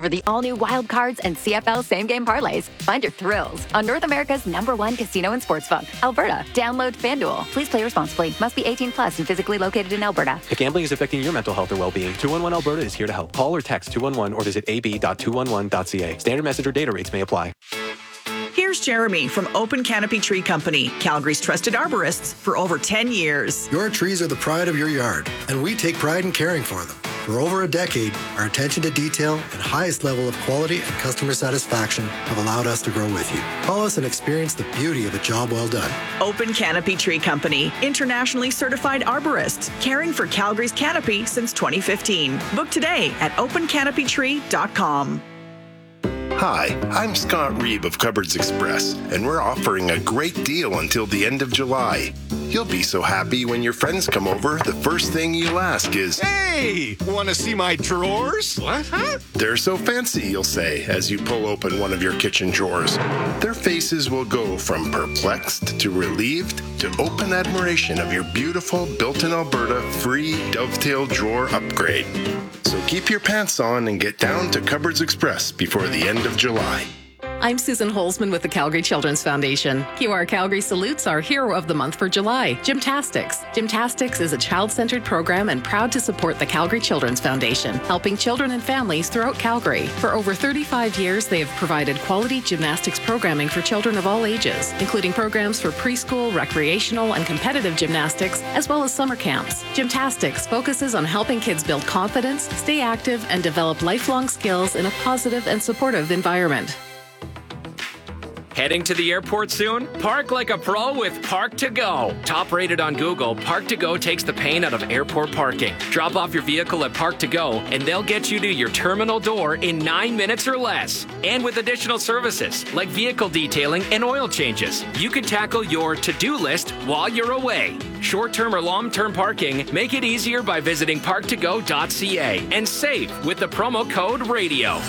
Discover the all-new Wild Cards and CFL same-game parlays. Find your thrills on North America's #1 casino and sportsbook, Alberta. Download FanDuel. Please play responsibly. Must be 18 plus and physically located in Alberta. If gambling is affecting your mental health or well-being, 211 Alberta is here to help. Call or text 211 or visit ab.211.ca. Standard message or data rates may apply. Here's Jeremy from Open Canopy Tree Company, Calgary's trusted arborists for over 10 years. Your trees are the pride of your yard, and we take pride in caring for them. For over a decade, our attention to detail and highest level of quality and customer satisfaction have allowed us to grow with you. Call us and experience the beauty of a job well done. Open Canopy Tree Company, internationally certified arborists, caring for Calgary's canopy since 2015. Book today at opencanopytree.com. Hi, I'm Scott Reeb of Cupboards Express, and we're offering a great deal until the end of July. You'll be so happy when your friends come over, the first thing you'll ask is, "Hey, want to see my drawers?" What? Huh? "They're so fancy," you'll say as you pull open one of your kitchen drawers. Their faces will go from perplexed to relieved to open admiration of your beautiful built-in Alberta free dovetail drawer upgrade. So keep your pants on and get down to Cupboards Express before the end of July. I'm Susan Holzman with the Calgary Children's Foundation. QR Calgary salutes our hero of the month for July, Gymtastics. Gymtastics is a child-centered program and proud to support the Calgary Children's Foundation, helping children and families throughout Calgary. For over 35 years, they have provided quality gymnastics programming for children of all ages, including programs for preschool, recreational, and competitive gymnastics, as well as summer camps. Gymtastics focuses on helping kids build confidence, stay active, and develop lifelong skills in a positive and supportive environment. Heading to the airport soon? Park like a pro with Park to Go. Top rated on Google, Park to Go takes the pain out of airport parking. Drop off your vehicle at Park to Go, and they'll get you to your terminal door in 9 minutes or less. And with additional services like vehicle detailing and oil changes, you can tackle your to-do list while you're away. Short-term or long-term parking, make it easier by visiting parktogo.ca and save with the promo code RADIO.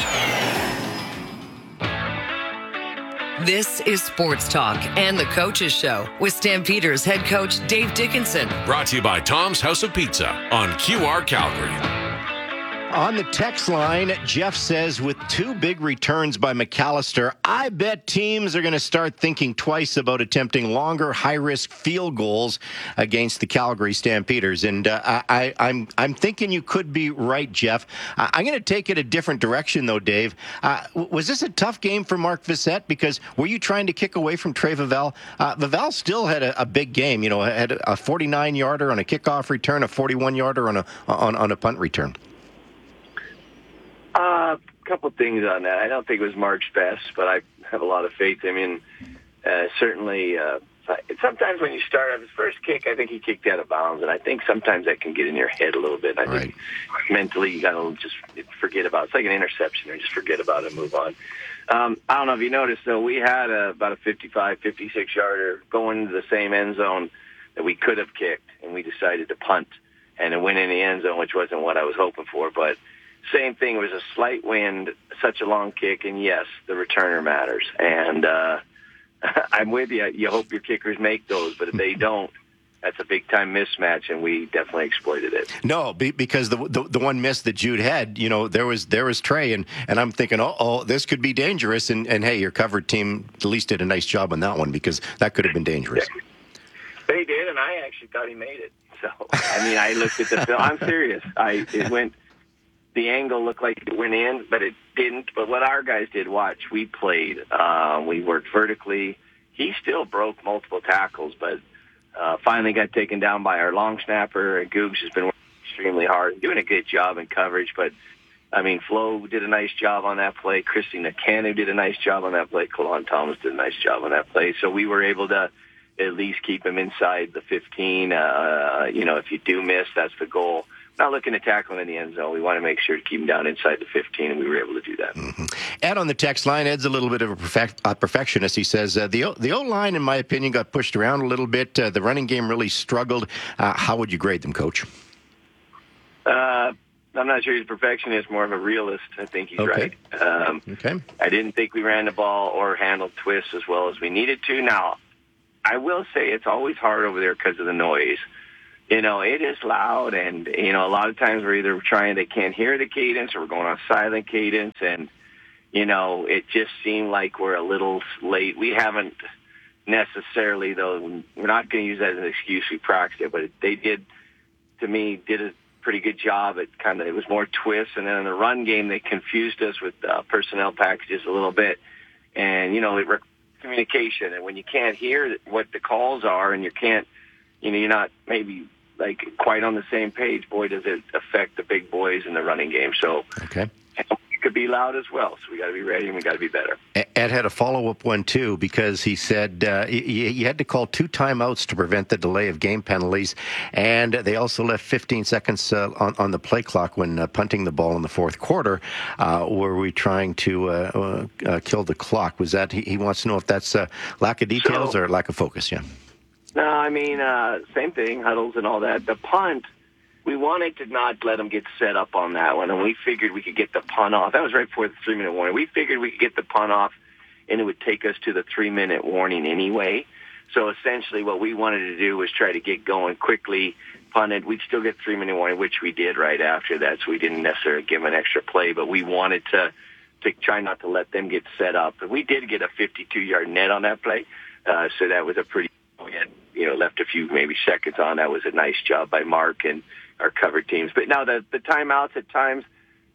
This is Sports Talk and the Coaches Show with Stampeders head coach Dave Dickinson. Brought to you by Tom's House of Pizza on QR Calgary. On the text line, Jeff says, with 2 big returns by McAllister, I bet teams are going to start thinking twice about attempting longer, high-risk field goals against the Calgary Stampeders. And I'm thinking you could be right, Jeff. I'm going to take it a different direction, though, Dave. Was this a tough game for Mark Vissette? Because were you trying to kick away from Trey Vavell? Vavell still had a big game. You know, had a 49-yarder on a kickoff return, a 41-yarder on a punt return. A couple of things on that. I don't think it was Mark's best, but I have a lot of faith. I mean, certainly, sometimes when you start off his first kick, I think he kicked out of bounds, and I think sometimes that can get in your head a little bit. I think mentally you got to just forget about it. It's like an interception, or just forget about it and move on. I don't know if you noticed, though, we had about a 55, 56-yarder going into the same end zone that we could have kicked, and we decided to punt, and it went in the end zone, which wasn't what I was hoping for, but same thing. It was a slight wind, such a long kick, and yes, the returner matters. And I'm with you. You hope your kickers make those, but if they don't, that's a big-time mismatch, and we definitely exploited it. No, because the one miss that Jude had, you know, there was Trey, and I'm thinking, this could be dangerous. And hey, your covered team at least did a nice job on that one, because that could have been dangerous. They did, and I actually thought he made it. So, I mean, I looked at the film. I'm serious. It went. The angle looked like it went in, but it didn't. But what our guys did, watch, we played. We worked vertically. He still broke multiple tackles, but finally got taken down by our long snapper. And Googs has been working extremely hard, doing a good job in coverage. But, I mean, Flo did a nice job on that play. Christy Nakanu did a nice job on that play. Kalon Thomas did a nice job on that play. So we were able to at least keep him inside the 15. If you do miss, that's the goal. Not looking to tackle him in the end zone. We want to make sure to keep him down inside the 15, and we were able to do that. Mm-hmm. Ed on the text line, Ed's a little bit of a perfectionist. He says, the O-line, in my opinion, got pushed around a little bit. The running game really struggled. How would you grade them, Coach? I'm not sure he's a perfectionist, more of a realist. I think he's right. Okay. I didn't think we ran the ball or handled twists as well as we needed to. Now, I will say it's always hard over there because of the noise. it is loud, and, a lot of times we're either they can't hear the cadence, or we're going on silent cadence, and, it just seemed like we're a little late. We haven't necessarily, though, we're not going to use that as an excuse. We practiced it, but they did a pretty good job at it was more twists, and then in the run game, they confused us with personnel packages a little bit, and, communication, and when you can't hear what the calls are, and you can't, you're not maybe quite on the same page, boy, does it affect the big boys in the running game. So okay. It could be loud as well, so we got to be ready and we got to be better. Ed had a follow-up one, too, because he said you had to call 2 timeouts to prevent the delay of game penalties, and they also left 15 seconds on the play clock when punting the ball in the fourth quarter. Were we trying to kill the clock? Was that he wants to know if that's lack of details or lack of focus, yeah? No, I mean, same thing, huddles and all that. The punt, we wanted to not let them get set up on that one, and we figured we could get the punt off. That was right before the 3-minute warning. We figured we could get the punt off, and it would take us to the 3-minute warning anyway. So essentially what we wanted to do was try to get going quickly, punted. We'd still get 3-minute warning, which we did right after that, so we didn't necessarily give them an extra play, but we wanted to try not to let them get set up. And we did get a 52-yard net on that play, so that was a pretty... We had, left a few maybe seconds on. That was a nice job by Mark and our covered teams. But now the timeouts at times,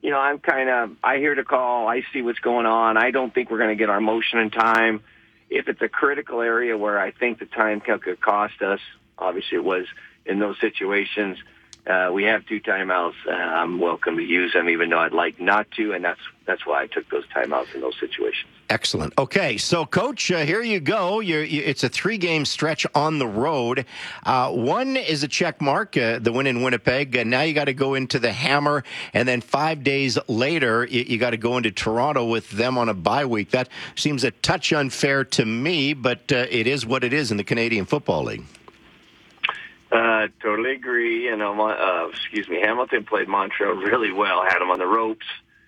I hear the call. I see what's going on. I don't think we're going to get our motion in time. If it's a critical area where I think the time could cost us, obviously it was in those situations, we have 2 timeouts. I'm welcome to use them, even though I'd like not to, and that's why I took those timeouts in those situations. Excellent. Okay, so, Coach, here you go. It's a 3-game stretch on the road. One is a check mark, the win in Winnipeg. Now you got to go into the Hammer, and then 5 days later, you got to go into Toronto with them on a bye week. That seems a touch unfair to me, but it is what it is in the Canadian Football League. Totally agree. And Hamilton played Montreal really well, had them on the ropes.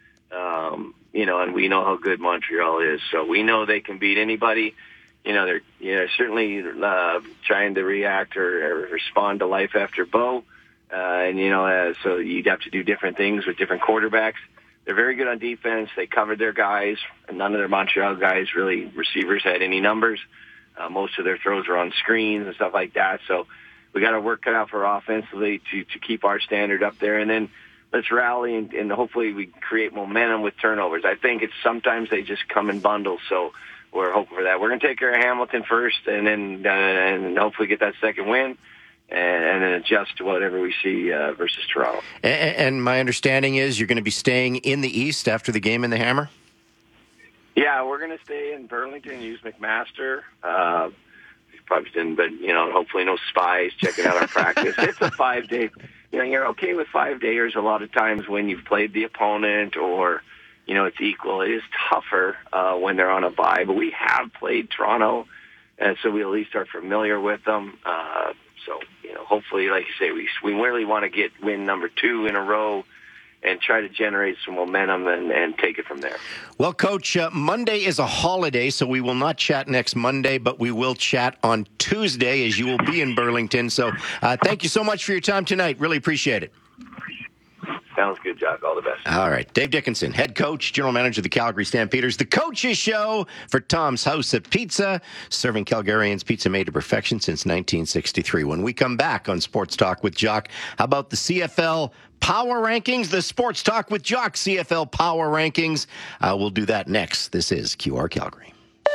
And we know how good Montreal is, so we know they can beat anybody. They're certainly trying to react or respond to life after Bo, so you'd have to do different things with different quarterbacks. They're very good on defense. They covered their guys, and none of their Montreal guys, really, receivers, had any numbers. Most of their throws were on screens and stuff like that. So we got to work it out for offensively to keep our standard up there, and then let's rally and hopefully we create momentum with turnovers. I think it's sometimes they just come in bundles, so we're hoping for that. We're going to take care of Hamilton first, and then and hopefully get that second win, and then adjust to whatever we see versus Toronto. And my understanding is you're going to be staying in the East after the game in the Hammer? Yeah, we're going to stay in Burlington, use McMaster. Probably didn't, but, hopefully no spies checking out our practice. It's a 5-day... you're okay with 5-dayers a lot of times when you've played the opponent or, it's equal. It is tougher when they're on a bye, but we have played Toronto, and so we at least are familiar with them. Hopefully, like you say, we really want to win number 2 in a row and try to generate some momentum and take it from there. Well, Coach, Monday is a holiday, so we will not chat next Monday, but we will chat on Tuesday as you will be in Burlington. So thank you so much for your time tonight. Really appreciate it. Sounds good, Jock. All the best. All right. Dave Dickinson, head coach, general manager of the Calgary Stampeders, the Coaches Show for Tom's House of Pizza, serving Calgarians pizza made to perfection since 1963. When we come back on Sports Talk with Jock, how about the CFL Power Rankings, the Sports Talk with Jock CFL Power Rankings? We'll do that next. This is QR Calgary.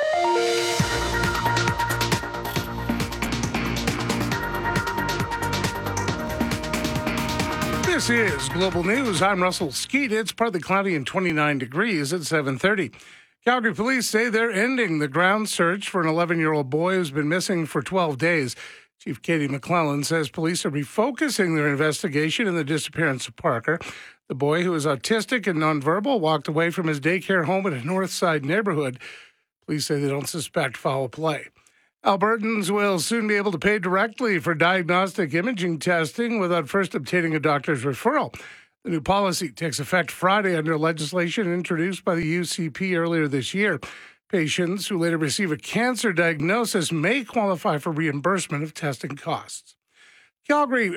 This is Global News. I'm Russell Skeet. It's partly cloudy and 29 degrees at 7:30. Calgary police say they're ending the ground search for an 11-year-old boy who's been missing for 12 days. Chief Katie McClellan says police are refocusing their investigation in the disappearance of Parker. The boy, who is autistic and nonverbal, walked away from his daycare home in a North Side neighborhood. Police say they don't suspect foul play. Albertans will soon be able to pay directly for diagnostic imaging testing without first obtaining a doctor's referral. The new policy takes effect Friday under legislation introduced by the UCP earlier this year. Patients who later receive a cancer diagnosis may qualify for reimbursement of testing costs. Calgary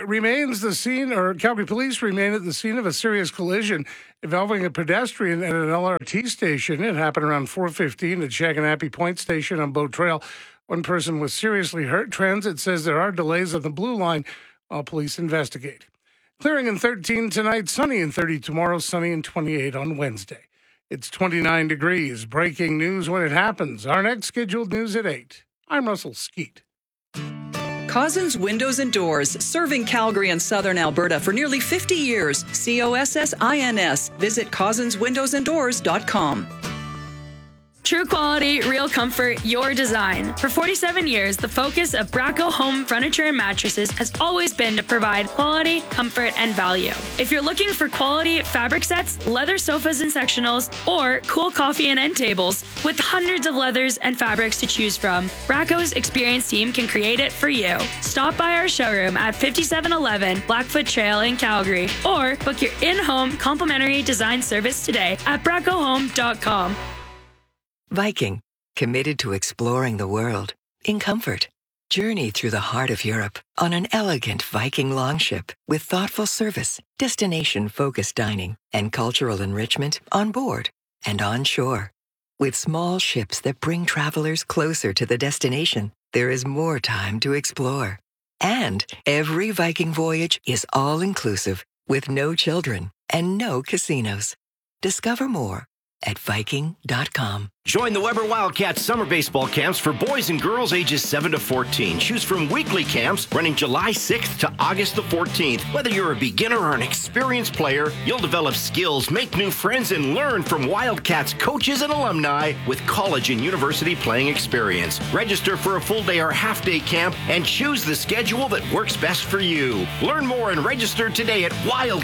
police remain at the scene of a serious collision involving a pedestrian at an LRT station. It happened around 4:15 at Shaganappy Point Station on Boat Trail. One person was seriously hurt. Transit says there are delays on the Blue Line while police investigate. Clearing in 13 tonight, sunny in 30 tomorrow, sunny in 28 on Wednesday. It's 29 degrees. Breaking news when it happens. Our next scheduled news at 8. I'm Russell Skeet. Cozzens Windows and Doors, serving Calgary and Southern Alberta for nearly 50 years. COSSINS. Visit CozzensWindowsandDoors.com. True quality, real comfort, your design. For 47 years, the focus of Bracco Home Furniture and Mattresses has always been to provide quality, comfort, and value. If you're looking for quality fabric sets, leather sofas and sectionals, or cool coffee and end tables, with hundreds of leathers and fabrics to choose from, Bracco's experienced team can create it for you. Stop by our showroom at 5711 Blackfoot Trail in Calgary, or book your in-home complimentary design service today at braccohome.com. Viking, committed to exploring the world in comfort. Journey through the heart of Europe on an elegant Viking longship with thoughtful service, destination-focused dining, and cultural enrichment on board and on shore. With small ships that bring travelers closer to the destination, there is more time to explore. And every Viking voyage is all-inclusive with no children and no casinos. Discover more at Viking.com. Join the Weber Wildcats summer baseball camps for boys and girls ages 7 to 14. Choose from weekly camps running July 6th to August the 14th. Whether you're a beginner or an experienced player, you'll develop skills, make new friends, and learn from Wildcats coaches and alumni with college and university playing experience. Register for a full day or half day camp and choose the schedule that works best for you. Learn more and register today at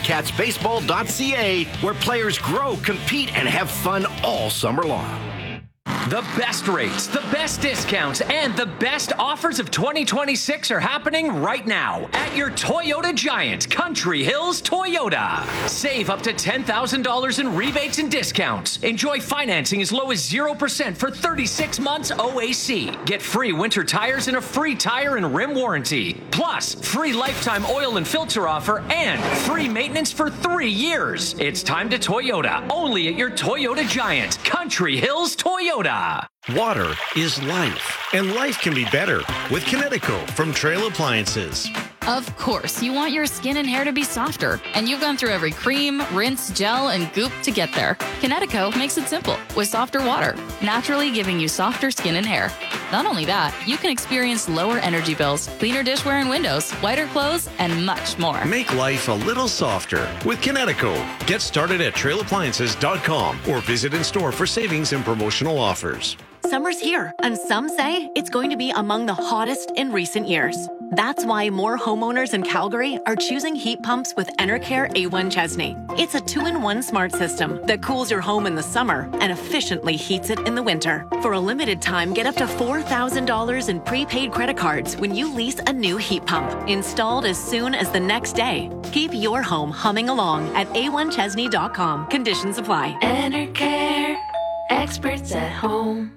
wildcatsbaseball.ca, where players grow, compete, and have fun all summer long. The best rates, the best discounts, and the best offers of 2026 are happening right now at your Toyota Giant, Country Hills Toyota. Save up to $10,000 in rebates and discounts. Enjoy financing as low as 0% for 36 months OAC. Get free winter tires and a free tire and rim warranty. Plus, free lifetime oil and filter offer and free maintenance for 3 years. It's time to Toyota, only at your Toyota Giant, Country Hills Toyota. Water is life, and life can be better with Kinetico from Trail Appliances. Of course, you want your skin and hair to be softer, and you've gone through every cream, rinse, gel, and goop to get there. Kinetico makes it simple with softer water, naturally giving you softer skin and hair. Not only that, you can experience lower energy bills, cleaner dishware and windows, whiter clothes, and much more. Make life a little softer with Kinetico. Get started at trailappliances.com or visit in store for savings and promotional offers. Summer's here, and some say it's going to be among the hottest in recent years. That's why more homeowners in Calgary are choosing heat pumps with Enercare A1 Chesney. It's a 2-in-1 smart system that cools your home in the summer and efficiently heats it in the winter. For a limited time, get up to $4,000 in prepaid credit cards when you lease a new heat pump, installed as soon as the next day. Keep your home humming along at a1chesney.com. Conditions apply. Enercare, experts at home.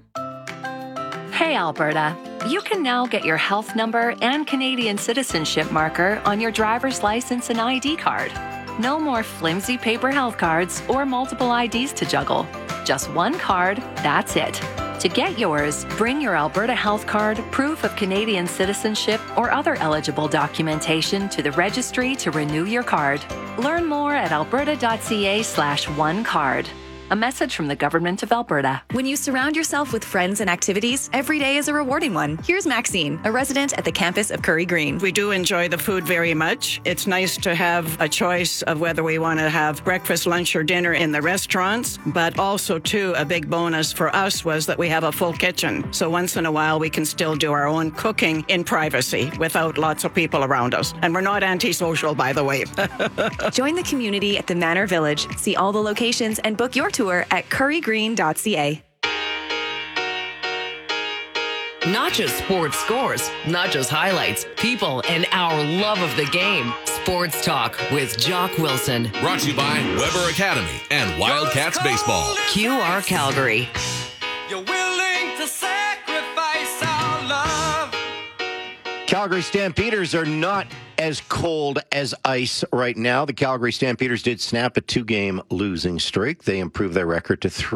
Hey, Alberta. You can now get your health number and Canadian citizenship marker on your driver's license and ID card. No more flimsy paper health cards or multiple IDs to juggle. Just one card, that's it. To get yours, bring your Alberta Health Card, proof of Canadian citizenship, or other eligible documentation to the registry to renew your card. Learn more at alberta.ca/onecard. A message from the Government of Alberta. When you surround yourself with friends and activities, every day is a rewarding one. Here's Maxine, a resident at the campus of Curry Green. We do enjoy the food very much. It's nice to have a choice of whether we want to have breakfast, lunch, or dinner in the restaurants, but also, too, a big bonus for us was that we have a full kitchen. So once in a while, we can still do our own cooking in privacy without lots of people around us. And we're not antisocial, by the way. Join the community at the Manor Village. See all the locations and book your tour at currygreen.ca. Not just sports scores, not just highlights, people and our love of the game. Sports Talk with Jock Wilson. Brought to you by Weber Academy and Wildcats Baseball. QR Calgary. You're willing to sacrifice our love. Calgary Stampeders are not as cold as ice right now. The Calgary Stampeders did snap a 2-game losing streak. They improved their record to 3.